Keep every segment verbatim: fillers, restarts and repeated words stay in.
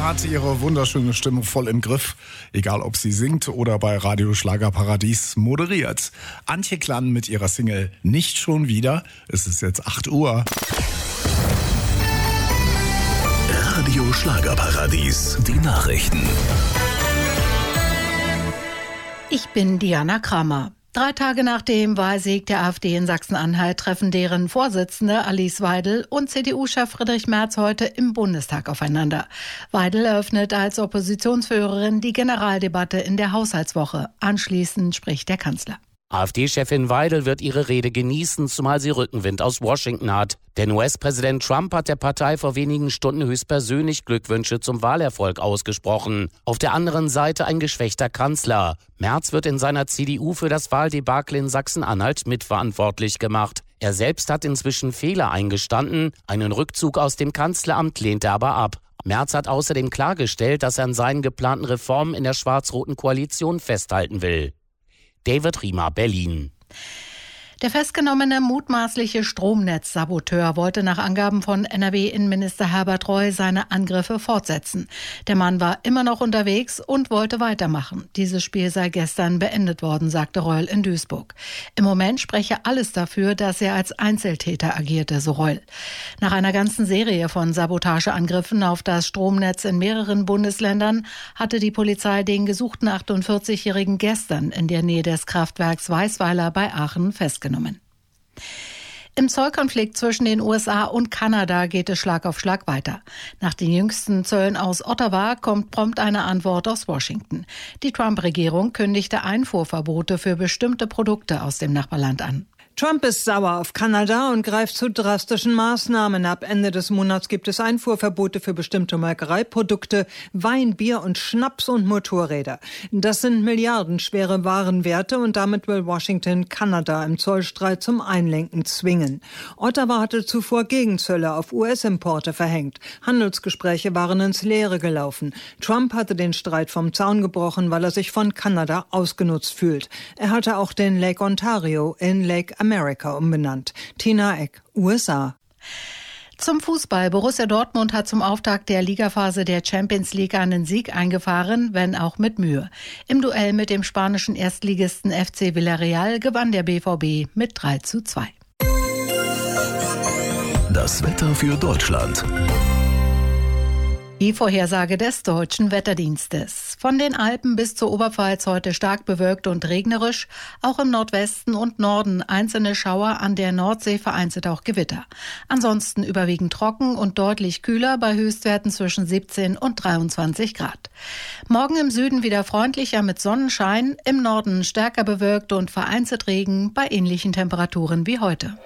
hat ihre wunderschöne Stimme voll im Griff, egal ob sie singt oder bei Radio Schlagerparadies moderiert. Antje Klann mit ihrer Single Nicht schon wieder. Es ist jetzt acht Uhr. Radio Schlagerparadies, die Nachrichten. Ich bin Diana Kramer. Drei Tage nach dem Wahlsieg der AfD in Sachsen-Anhalt treffen deren Vorsitzende Alice Weidel und C D U-Chef Friedrich Merz heute im Bundestag aufeinander. Weidel eröffnet als Oppositionsführerin die Generaldebatte in der Haushaltswoche. Anschließend spricht der Kanzler. AfD-Chefin Weidel wird ihre Rede genießen, zumal sie Rückenwind aus Washington hat. Denn U S-Präsident Trump hat der Partei vor wenigen Stunden höchstpersönlich Glückwünsche zum Wahlerfolg ausgesprochen. Auf der anderen Seite ein geschwächter Kanzler. Merz wird in seiner C D U für das Wahldebakel in Sachsen-Anhalt mitverantwortlich gemacht. Er selbst hat inzwischen Fehler eingestanden. Einen Rückzug aus dem Kanzleramt lehnt er aber ab. Merz hat außerdem klargestellt, dass er an seinen geplanten Reformen in der schwarz-roten Koalition festhalten will. David Riemer, Berlin. Der festgenommene mutmaßliche Stromnetzsaboteur wollte nach Angaben von N R W-Innenminister Herbert Reul seine Angriffe fortsetzen. Der Mann war immer noch unterwegs und wollte weitermachen. Dieses Spiel sei gestern beendet worden, sagte Reul in Duisburg. Im Moment spreche alles dafür, dass er als Einzeltäter agierte, so Reul. Nach einer ganzen Serie von Sabotageangriffen auf das Stromnetz in mehreren Bundesländern hatte die Polizei den gesuchten achtundvierzigjährigen gestern in der Nähe des Kraftwerks Weißweiler bei Aachen festgenommen. Im Zollkonflikt zwischen den U S A und Kanada geht es Schlag auf Schlag weiter. Nach den jüngsten Zöllen aus Ottawa kommt prompt eine Antwort aus Washington. Die Trump-Regierung kündigte Einfuhrverbote für bestimmte Produkte aus dem Nachbarland an. Trump ist sauer auf Kanada und greift zu drastischen Maßnahmen. Ab Ende des Monats gibt es Einfuhrverbote für bestimmte Molkereiprodukte, Wein, Bier und Schnaps und Motorräder. Das sind milliardenschwere Warenwerte und damit will Washington Kanada im Zollstreit zum Einlenken zwingen. Ottawa hatte zuvor Gegenzölle auf U S-Importe verhängt. Handelsgespräche waren ins Leere gelaufen. Trump hatte den Streit vom Zaun gebrochen, weil er sich von Kanada ausgenutzt fühlt. Er hatte auch den Lake Ontario in Lake America umbenannt. Tina Eck, U S A. Zum Fußball. Borussia Dortmund hat zum Auftakt der Ligaphase der Champions League einen Sieg eingefahren, wenn auch mit Mühe. Im Duell mit dem spanischen Erstligisten F C Villarreal gewann der B V B mit drei zu zwei. Das Wetter für Deutschland. Die Vorhersage des Deutschen Wetterdienstes. Von den Alpen bis zur Oberpfalz heute stark bewölkt und regnerisch. Auch im Nordwesten und Norden einzelne Schauer, an der Nordsee vereinzelt auch Gewitter. Ansonsten überwiegend trocken und deutlich kühler bei Höchstwerten zwischen siebzehn und dreiundzwanzig Grad. Morgen im Süden wieder freundlicher mit Sonnenschein, im Norden stärker bewölkt und vereinzelt Regen bei ähnlichen Temperaturen wie heute.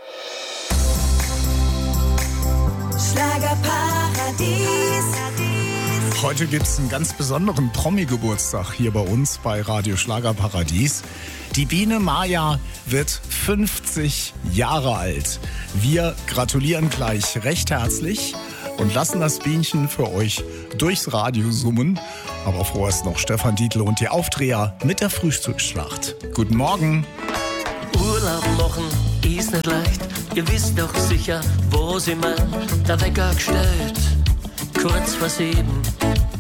Schlagerparadies. Heute gibt es einen ganz besonderen Promi-Geburtstag hier bei uns bei Radio Schlagerparadies. Die Biene Maya wird fünfzig Jahre alt. Wir gratulieren gleich recht herzlich und lassen das Bienchen für euch durchs Radio summen. Aber vorerst noch Stefan Dietl und die Aufdreher mit der Frühstücksschlacht. Guten Morgen. Urlaub machen ist nicht leicht. Ihr wisst doch sicher, wo sie meinen. Der Wecker gestellt, kurz vor sieben.